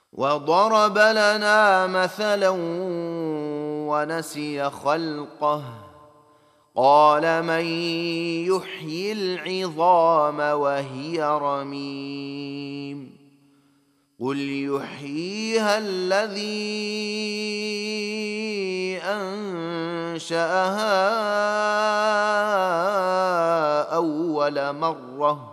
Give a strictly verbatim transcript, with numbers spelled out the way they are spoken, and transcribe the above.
وضرب لنا مثلا ونسي خلقه قال من يحيي العظام وهي رميم قل يحييها الذي أنشأها أول مرة